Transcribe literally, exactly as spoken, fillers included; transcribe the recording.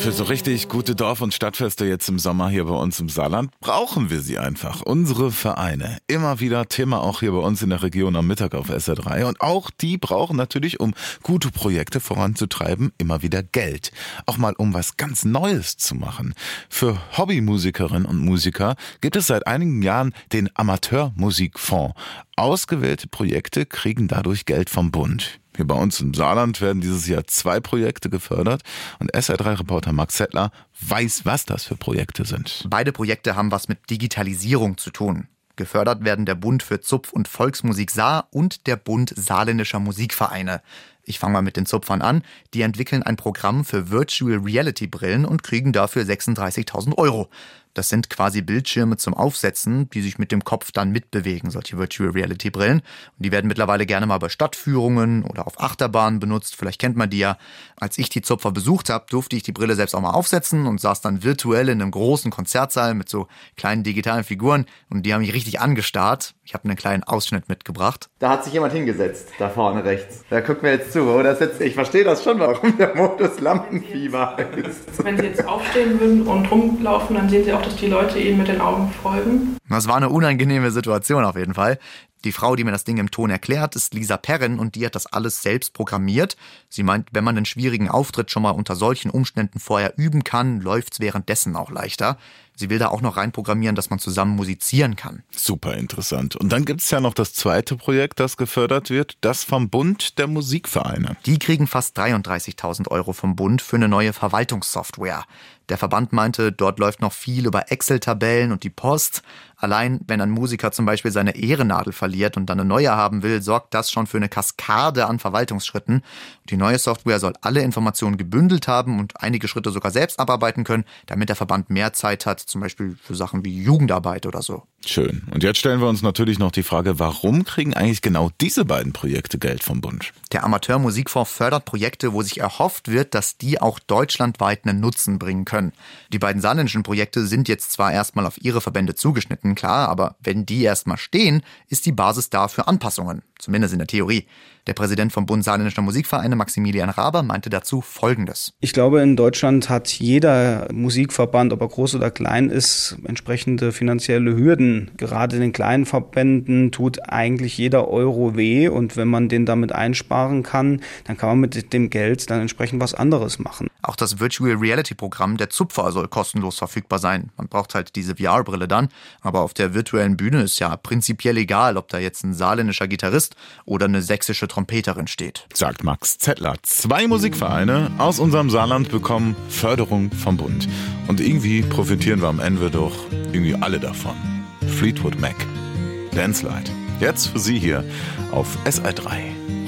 Für so richtig gute Dorf- und Stadtfeste jetzt im Sommer hier bei uns im Saarland brauchen wir sie einfach. Unsere Vereine. Immer wieder Thema auch hier bei uns in der Region am Mittag auf S R drei. Und auch die brauchen natürlich, um gute Projekte voranzutreiben, immer wieder Geld. Auch mal um was ganz Neues zu machen. Für Hobbymusikerinnen und Musiker gibt es seit einigen Jahren den Amateurmusikfonds. Ausgewählte Projekte kriegen dadurch Geld vom Bund. Hier bei uns im Saarland werden dieses Jahr zwei Projekte gefördert und S R drei-Reporter Max Zettler weiß, was das für Projekte sind. Beide Projekte haben was mit Digitalisierung zu tun. Gefördert werden der Bund für Zupf- und Volksmusik Saar und der Bund saarländischer Musikvereine. Ich fange mal mit den Zupfern an. Die entwickeln ein Programm für Virtual Reality Brillen und kriegen dafür sechsunddreißigtausend Euro. Das sind quasi Bildschirme zum Aufsetzen, die sich mit dem Kopf dann mitbewegen, solche Virtual Reality Brillen. Und die werden mittlerweile gerne mal bei Stadtführungen oder auf Achterbahnen benutzt. Vielleicht kennt man die ja. Als ich die Zupfer besucht habe, durfte ich die Brille selbst auch mal aufsetzen und saß dann virtuell in einem großen Konzertsaal mit so kleinen digitalen Figuren. Und die haben mich richtig angestarrt. Ich habe einen kleinen Ausschnitt mitgebracht. Da hat sich jemand hingesetzt, da vorne rechts. Da guckt mir jetzt zu, oder? Jetzt, ich verstehe das schon, warum der Modus Lampenfieber ist. Wenn Sie jetzt aufstehen würden und rumlaufen, dann sehen Sie auch, dass die Leute Ihnen mit den Augen folgen. Das war eine unangenehme Situation auf jeden Fall. Die Frau, die mir das Ding im Ton erklärt, ist Lisa Perren und die hat das alles selbst programmiert. Sie meint, wenn man einen schwierigen Auftritt schon mal unter solchen Umständen vorher üben kann, läuft's währenddessen auch leichter. Sie will da auch noch reinprogrammieren, dass man zusammen musizieren kann. Super interessant. Und dann gibt's ja noch das zweite Projekt, das gefördert wird, das vom Bund der Musikvereine. Die kriegen fast dreiunddreißigtausend Euro vom Bund für eine neue Verwaltungssoftware. Der Verband meinte, dort läuft noch viel über Excel-Tabellen und die Post. Allein, wenn ein Musiker zum Beispiel seine Ehrennadel verliert und dann eine neue haben will, sorgt das schon für eine Kaskade an Verwaltungsschritten. Die neue Software soll alle Informationen gebündelt haben und einige Schritte sogar selbst abarbeiten können, damit der Verband mehr Zeit hat, zum Beispiel für Sachen wie Jugendarbeit oder so. Schön. Und jetzt stellen wir uns natürlich noch die Frage, warum kriegen eigentlich genau diese beiden Projekte Geld vom Bund? Der Amateurmusikfonds fördert Projekte, wo sich erhofft wird, dass die auch deutschlandweit einen Nutzen bringen können. Die beiden saarländischen Projekte sind jetzt zwar erstmal auf ihre Verbände zugeschnitten, klar, aber wenn die erstmal stehen, ist die Basis da für Anpassungen, zumindest in der Theorie. Der Präsident vom Bund saarländischer Musikvereine, Maximilian Raber, meinte dazu Folgendes. Ich glaube, in Deutschland hat jeder Musikverband, ob er groß oder klein ist, entsprechende finanzielle Hürden. Gerade den kleinen Verbänden tut eigentlich jeder Euro weh und wenn man den damit einsparen kann, dann kann man mit dem Geld dann entsprechend was anderes machen. Auch das Virtual Reality Programm der Zupfer soll kostenlos verfügbar sein. Man braucht halt diese V R-Brille dann, aber auf der virtuellen Bühne ist ja prinzipiell egal, ob da jetzt ein saarländischer Gitarrist oder eine sächsische Trompeterin steht. Sagt Max Zettler. Zwei Musikvereine aus unserem Saarland bekommen Förderung vom Bund. Und irgendwie profitieren wir am Ende doch irgendwie alle davon. Fleetwood Mac. Landslide. Jetzt für Sie hier auf S R drei.